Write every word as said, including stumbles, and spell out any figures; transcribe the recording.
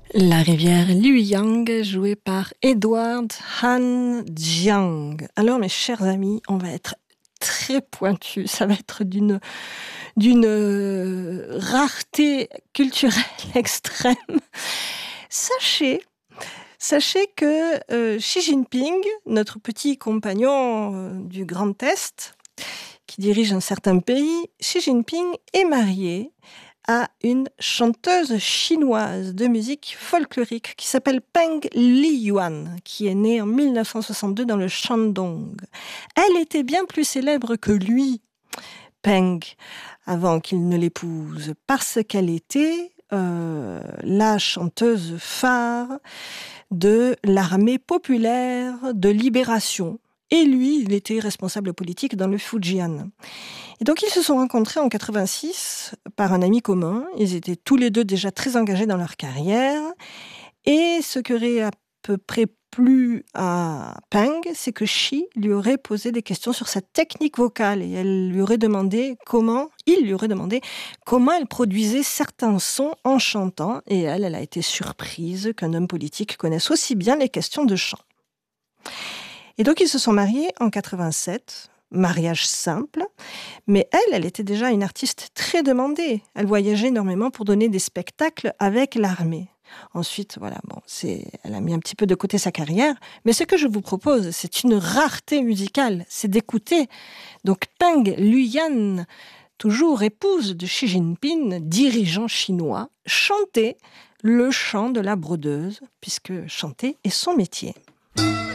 La rivière Luoyang, jouée par Edward Han Jiang. Alors, mes chers amis, on va être très pointu. Ça va être d'une, d'une rareté culturelle extrême. Sachez, sachez que euh, Xi Jinping, notre petit compagnon euh, du Grand Est, qui dirige un certain pays, Xi Jinping est marié à une chanteuse chinoise de musique folklorique qui s'appelle Peng Liyuan, qui est née en dix-neuf cent soixante-deux dans le Shandong. Elle était bien plus célèbre que lui, Peng, avant qu'il ne l'épouse, parce qu'elle était euh, la chanteuse phare de l'armée populaire de libération. Et lui, il était responsable politique dans le Fujian. Et donc, ils se sont rencontrés en quatre-vingt-six par un ami commun. Ils étaient tous les deux déjà très engagés dans leur carrière. Et ce qui aurait à peu près plu à Peng, c'est que Xi lui aurait posé des questions sur sa technique vocale. Et elle lui aurait demandé comment, il lui aurait demandé comment elle produisait certains sons en chantant. Et elle, elle a été surprise qu'un homme politique connaisse aussi bien les questions de chant. Et donc, ils se sont mariés en quatre-vingt-sept, mariage simple, mais elle, elle était déjà une artiste très demandée. Elle voyageait énormément pour donner des spectacles avec l'armée. Ensuite, voilà, bon, c'est, elle a mis un petit peu de côté sa carrière, mais ce que je vous propose, c'est une rareté musicale, c'est d'écouter. Donc, Peng Liyuan, toujours épouse de Xi Jinping, dirigeant chinois, chanter le chant de la brodeuse, puisque chanter est son métier.